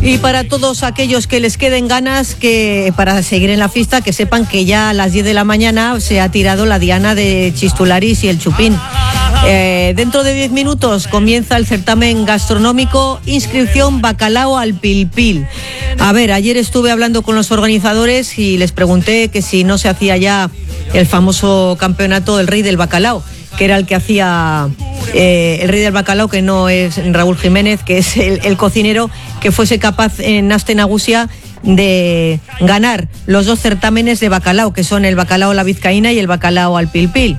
Y para todos aquellos que les queden ganas que para seguir en la fiesta, que sepan que ya a las 10 de la mañana se ha tirado la diana de Chistularis y el Chupín. Dentro de 10 minutos comienza el certamen gastronómico, inscripción bacalao al Pil Pil. A ver, ayer estuve hablando con los organizadores y les pregunté que si no se hacía ya el famoso campeonato del Rey del Bacalao, que era el que hacía el Rey del Bacalao, que no es Raúl Jiménez, que es el cocinero que fuese capaz en Aste Nagusia de ganar los dos certámenes de bacalao, que son el bacalao a la vizcaína y el bacalao al Pil Pil.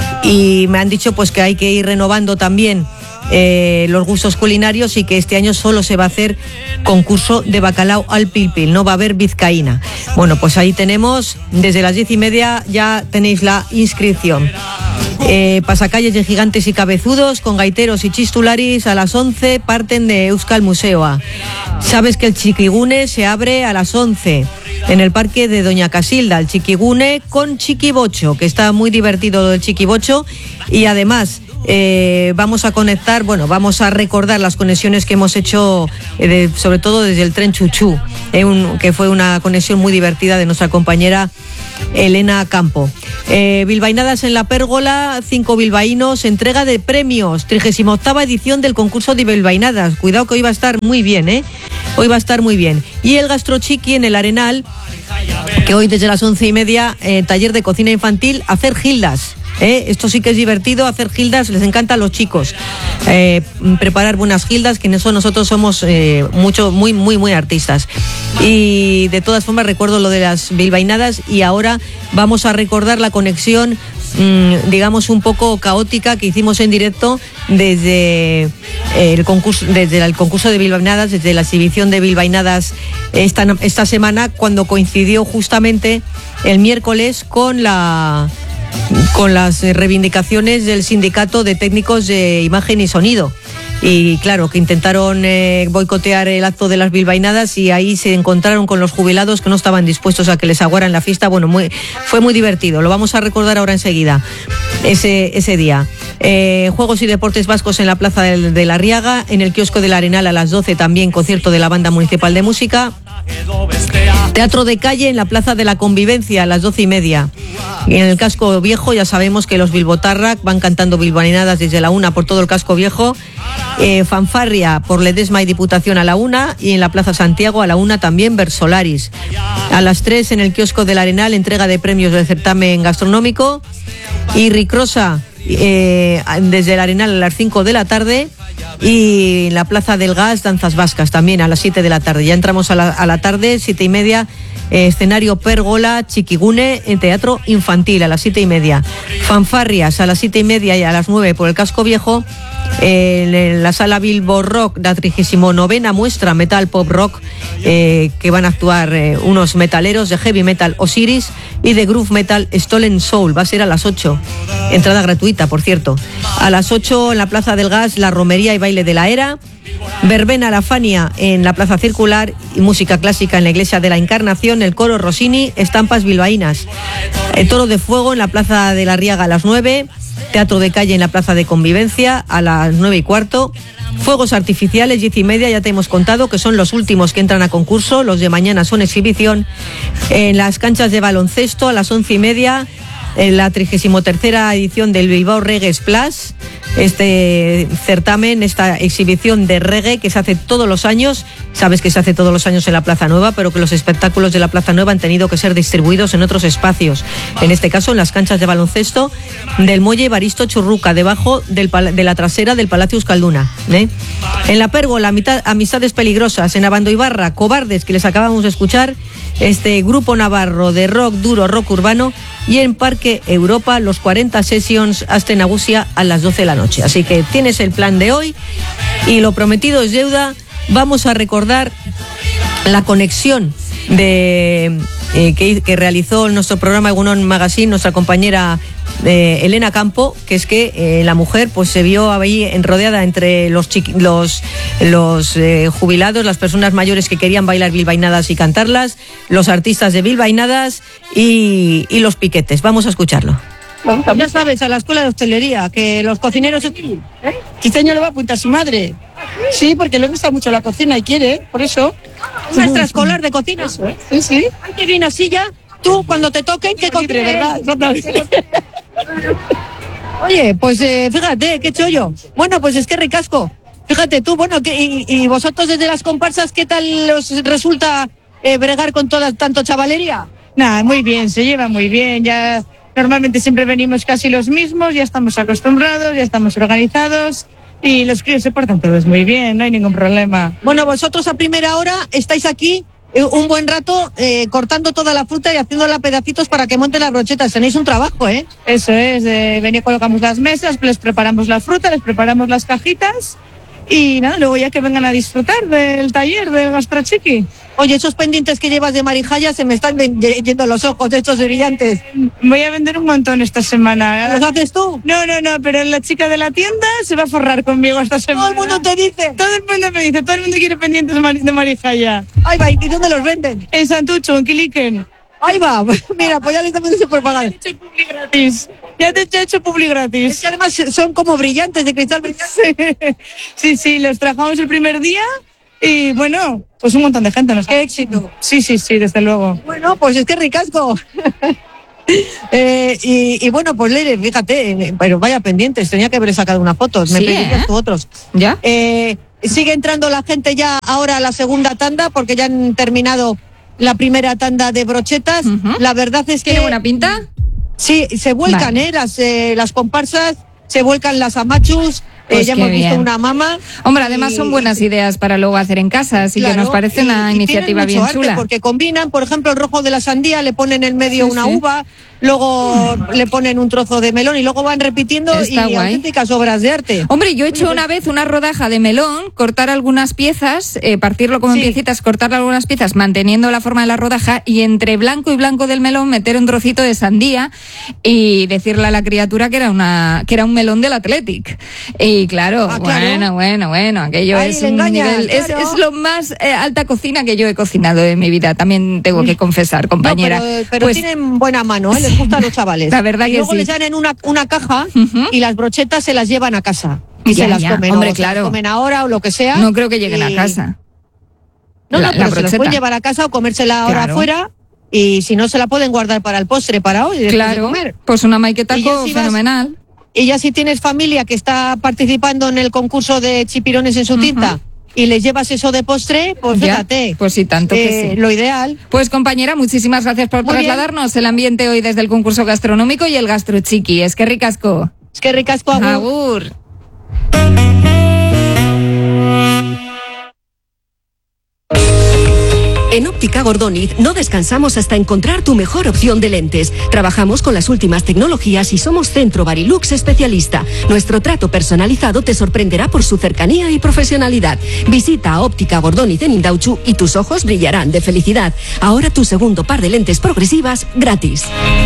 Y me han dicho pues que hay que ir renovando también los gustos culinarios y que este año solo se va a hacer concurso de bacalao al Pil Pil, no va a haber vizcaína. Bueno, pues ahí tenemos, desde las 10:30 ya tenéis la inscripción. Pasacalles de gigantes y cabezudos con gaiteros y chistularis a las 11 parten de Euskal Museoa. Sabes que el Chiquigune se abre a las 11 en el parque de Doña Casilda, el Chiquigune con Chiquibocho, que está muy divertido lo del Chiquibocho. Y además vamos a conectar, bueno, vamos a recordar las conexiones que hemos hecho, sobre todo desde el tren Chuchú, que fue una conexión muy divertida de nuestra compañera Elena Campo. Bilbainadas en la Pérgola, 5 bilbaínos, entrega de premios, 38ª edición del concurso de bilbainadas. Cuidado que hoy va a estar muy bien, hoy va a estar muy bien. Y el Gastrochiqui en el Arenal, que hoy desde las 11:30, taller de cocina infantil, hacer gildas. Esto sí que es divertido, hacer gildas, les encanta a los chicos. Preparar buenas gildas, que en eso nosotros somos muy artistas. Y de todas formas recuerdo lo de las bilbainadas y ahora vamos a recordar la conexión, digamos un poco caótica, que hicimos en directo desde el concurso de bilbainadas, desde la exhibición de bilbainadas esta semana, cuando coincidió justamente el miércoles con las reivindicaciones del sindicato de técnicos de imagen y sonido. Y claro, que intentaron boicotear el acto de las bilbainadas y ahí se encontraron con los jubilados que no estaban dispuestos a que les aguaran la fiesta. Bueno, fue muy divertido, lo vamos a recordar ahora enseguida, ese día. Juegos y deportes vascos en la plaza de la Riaga, en el kiosco del Arenal a las 12 también concierto de la Banda Municipal de Música. Teatro de calle en la Plaza de la Convivencia a las 12:30. Y en el casco viejo ya sabemos que los bilbotarrak van cantando bilbainadas desde la 1 por todo el casco viejo. Fanfarria por Ledesma y Diputación a la 1, y en la Plaza Santiago a la 1 también Versolaris. A las 3 en el kiosco del Arenal, entrega de premios del certamen gastronómico. Y Ricrosa desde el Arenal a las 5 de la tarde. Y en la Plaza del Gas, danzas vascas también a las 7 de la tarde. Ya entramos a la tarde, 7:30. Escenario Pérgola, Chiquigune, en teatro infantil a las 7:30. Fanfarrias a las 7:30 y a las 9 por el casco viejo. En la sala Bilbo Rock, la 39ª muestra Metal Pop Rock, que van a actuar unos metaleros de heavy metal Osiris y de groove metal Stolen Soul. Va a ser a las 8. Entrada gratuita, por cierto. A las 8 en la Plaza del Gas, la romería y baile de la era. Verbena la Fania en la Plaza Circular y música clásica en la Iglesia de la Encarnación, el coro Rossini, estampas bilbaínas. El Toro de Fuego en la Plaza de la Riaga a las 9. Teatro de calle en la Plaza de Convivencia a las 9:15. Fuegos artificiales 10:30, ya te hemos contado que son los últimos que entran a concurso, los de mañana son exhibición. En las canchas de baloncesto a las 11:30, en la 33ª edición del Bilbao Reggae Splash, este certamen, esta exhibición de reggae que se hace todos los años. Sabes que se hace todos los años en la Plaza Nueva, pero que los espectáculos de la Plaza Nueva han tenido que ser distribuidos en otros espacios. En este caso, en las canchas de baloncesto del Muelle Baristo Churruca, debajo de la trasera del Palacio Euskalduna. En la Pérgola, Amistades Peligrosas, en Abandoibarra, Cobardes, que les acabamos de escuchar, este grupo navarro de rock duro, rock urbano. Y en Parque Europa, los 40 Sessions Aste Nagusia a las 12 de la noche. Así que tienes el plan de hoy y lo prometido es deuda. Vamos a recordar la conexión que realizó en nuestro programa Egunon Magazine nuestra compañera Elena Campo, que es que la mujer pues se vio ahí rodeada entre los jubilados, las personas mayores que querían bailar bilbainadas y cantarlas, los artistas de bilbainadas y los piquetes. Vamos a escucharlo. Ya sabes, a la escuela de hostelería, que los cocineros... Este año le va a apuntar su madre. Sí, porque le gusta mucho la cocina y quiere, por eso. Una extraescolar de cocina. Eso, ¿eh? Sí, sí. Ay, qué bien, así ya. Tú, cuando te toquen, ¿qué Libre, ¿verdad? Oye, pues fíjate, qué chollo. Bueno, pues es que ricasco. Fíjate tú, bueno, y vosotros desde las comparsas, ¿qué tal os resulta bregar con tanto chavalería? Nada, muy bien, se lleva muy bien. Ya normalmente siempre venimos casi los mismos, ya estamos acostumbrados, ya estamos organizados y los críos se portan todos muy bien, no hay ningún problema. Bueno, vosotros a primera hora estáis aquí un buen rato cortando toda la fruta y haciéndola a pedacitos para que monten las brochetas. Tenéis un trabajo, ¿eh? Eso es, venir, colocamos las mesas, les preparamos la fruta, les preparamos las cajitas y nada, luego ya que vengan a disfrutar del taller del gastrochiqui. Oye, esos pendientes que llevas de Marijaya se me están yendo los ojos, estos brillantes. Voy a vender un montón esta semana. ¿Los haces tú? No, pero la chica de la tienda se va a forrar conmigo esta semana. Todo el mundo te dice. Todo el mundo me dice, todo el mundo quiere pendientes de Marijaya. Ahí va, ¿y dónde los venden? En Santucho, en Quiliquen. Ahí va, mira, pues ya le estamos haciendo propaganda. Ya te he hecho publi gratis. Ya te he hecho publi gratis. Es que además son como brillantes, de cristal brillante. Sí, los trabajamos el primer día y bueno, pues un montón de gente nos. ¡Qué éxito! Sí, desde luego. Bueno, pues es que ricasco. Y bueno, pues Leire, fíjate, pero vaya pendientes, tenía que haber sacado unas fotos, me pedirías tú otros. ¿Ya? Sigue entrando la gente ya ahora a la segunda tanda porque ya han terminado la primera tanda de brochetas. La verdad es que... ¿Tiene buena pinta? Sí, se vuelcan, vale. las comparsas, se vuelcan las amachus, Pues ya hemos visto bien. una mama. Hombre, además son buenas ideas para luego hacer en casa, así Claro, que nos parece una iniciativa tienen mucho bien arte chula. porque combinan, por ejemplo, el rojo de la sandía, le ponen en medio Sí, una sí. uva, luego le ponen un trozo de melón y luego van repitiendo Está y guay. auténticas obras de arte. Hombre, yo he hecho una vez una rodaja de melón, cortar algunas piezas, partirlo como en Sí. piecitas, cortar algunas piezas, manteniendo la forma de la rodaja y entre blanco y blanco del melón meter un trocito de sandía y decirle a la criatura que era un melón del Athletic. Y claro, claro. bueno, aquello Ahí es le un engañas, nivel, claro. es lo más alta cocina que yo he cocinado en mi vida, también tengo que confesar, compañera. No, pero Pues, tienen buena mano, les gusta a los chavales. La verdad y que luego sí. les dan en una caja Ujú. y las brochetas se las llevan a casa. Y Ya, se las ya, comen, hombre, o se las claro. comen ahora o lo que sea. no creo que lleguen a y- casa. No, la pero se las brocheta. pueden llevar a casa o comérsela ahora Claro. afuera. Y si no, se la pueden guardar para el postre, para hoy, después de Claro, comer. pues una Y ya maiquetaco si vas- fenomenal. Y ya si tienes familia que está participando en el concurso de chipirones en su tinta y les llevas eso de postre, pues Ya, fíjate. pues sí, tanto que sí. Lo ideal. Pues compañera, muchísimas gracias por Muy bien. trasladarnos el ambiente hoy desde el concurso gastronómico y el gastrochiqui. Es que ricasco. Es que ricasco agur. Agur. En Óptica Gordoniz no descansamos hasta encontrar tu mejor opción de lentes. Trabajamos con las últimas tecnologías y somos Centro Barilux especialista. Nuestro trato personalizado te sorprenderá por su cercanía y profesionalidad. Visita a Óptica Gordoniz en Indauchu y tus ojos brillarán de felicidad. Ahora tu segundo par de lentes progresivas gratis.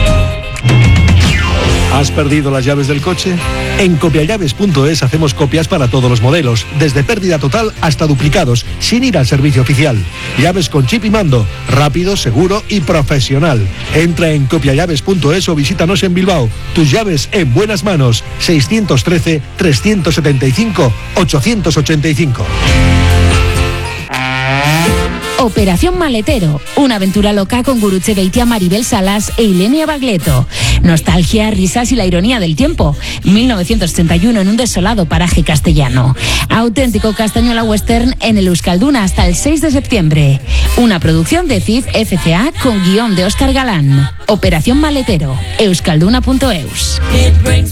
¿Has perdido las llaves del coche? En copiallaves.es hacemos copias para todos los modelos, desde pérdida total hasta duplicados, sin ir al servicio oficial. Llaves con chip y mando, rápido, seguro y profesional. Entra en copiallaves.es o visítanos en Bilbao. Tus llaves en buenas manos. 613-375-885. Operación Maletero, una aventura loca con Gurutze Beitia, Maribel Salas e Ilenia Bagleto. Nostalgia, risas y la ironía del tiempo. 1931 en un desolado paraje castellano. Auténtico castañola western en el Euskalduna hasta el 6 de septiembre. Una producción de CIF FCA con guión de Óscar Galán. Operación Maletero, euskalduna.eus.